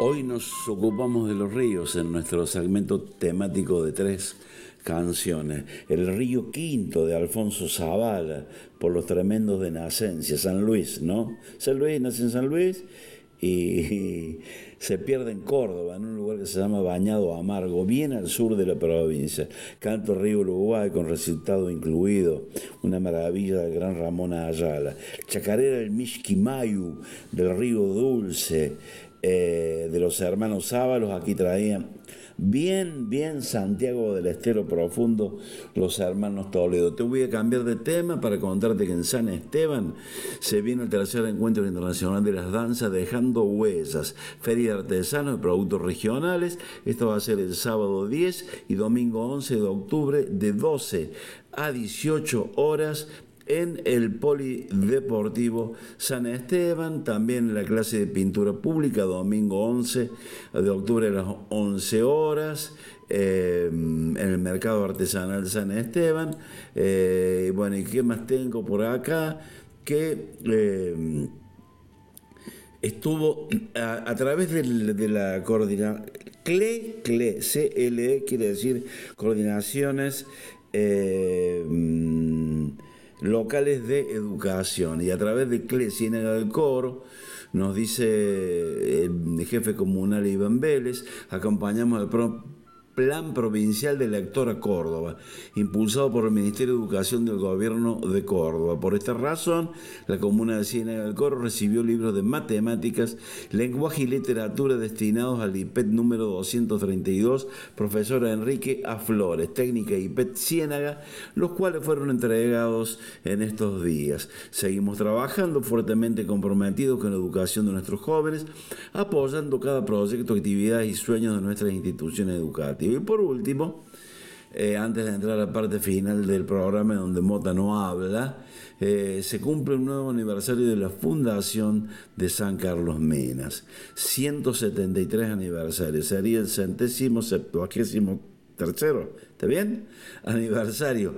Hoy nos ocupamos de los ríos en nuestro segmento temático de 3 canciones. El río Quinto de Alfonso Zavala, por los tremendos de Nacencia, San Luis, ¿no? San Luis, nace en San Luis y se pierde en Córdoba, en un lugar que se llama Bañado Amargo, bien al sur de la provincia. Canto Río Uruguay con recitado incluido, una maravilla del gran Ramón Ayala. Chacarera el Mishquimayu del Río Dulce, de los hermanos Ábalos. Aquí traían bien Santiago del Estero Profundo, los hermanos Toledo. Te voy a cambiar de tema para contarte que en San Esteban se viene el tercer encuentro internacional de las danzas Dejando Huellas, feria de artesanos y productos regionales. Esto va a ser el sábado 10 y domingo 11 de octubre de 12 a 18 horas en el Polideportivo San Esteban. También la clase de pintura pública, domingo 11 de octubre a las 11 horas, en el Mercado Artesanal San Esteban. Bueno, ¿y qué más tengo por acá? Que estuvo a través de la coordinación CLE, CLE quiere decir coordinaciones locales de educación, y a través de CLE Ciénaga del Coro, nos dice el jefe comunal Iván Vélez, acompañamos el Plan Provincial de Lectora Córdoba, impulsado por el Ministerio de Educación del Gobierno de Córdoba. Por esta razón, la comuna de Ciénaga del Coro recibió libros de matemáticas, lenguaje y literatura destinados al IPET número 232, profesora Enrique A. Flores, técnica IPET Ciénaga, los cuales fueron entregados en estos días. Seguimos trabajando fuertemente comprometidos con la educación de nuestros jóvenes, apoyando cada proyecto, actividades y sueños de nuestras instituciones educativas. Y por último, antes de entrar a la parte final del programa donde Mota no habla, se cumple un nuevo aniversario de la fundación de San Carlos Menas. 173 aniversarios, sería el 173º, ¿está bien? Aniversario,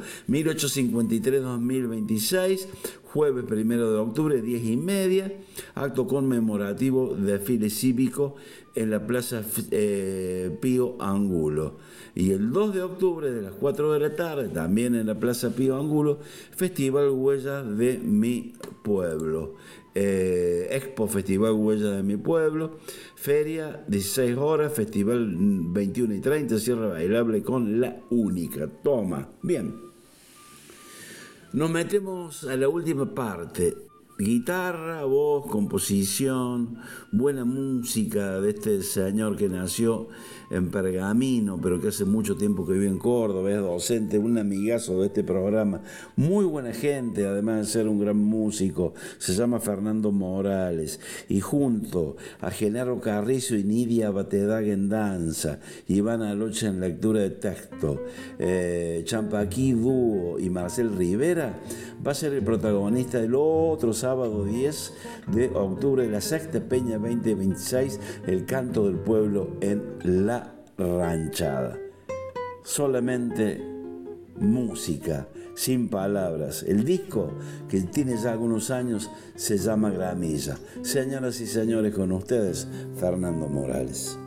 1853-2026, jueves 1 de octubre, 10:30, acto conmemorativo, desfile cívico en la Plaza Pío Angulo. Y el 2 de octubre, de las 4 de la tarde, también en la Plaza Pío Angulo, Festival Huellas de mi Pueblo. Expo Festival Huellas de mi Pueblo, feria 16 horas, festival 21:30, cierre bailable con La Única. Toma, bien. Nos metemos a la última parte. Guitarra, voz, composición, buena música de este señor que nació en Pergamino, pero que hace mucho tiempo que vive en Córdoba, es docente, un amigazo de este programa, muy buena gente, además de ser un gran músico. Se llama Fernando Morales, y junto a Genaro Carrizo y Nidia Batedag en danza, Ivana Alocha en lectura de texto, Champaquí Dúo y Marcel Rivera, va a ser el protagonista del otro sábado 10 de octubre de la Sexta Peña 2026, el canto del pueblo en La Ranchada. Solamente música, sin palabras. El disco, que tiene ya algunos años, se llama Gramilla. Señoras y señores, con ustedes, Fernando Morales.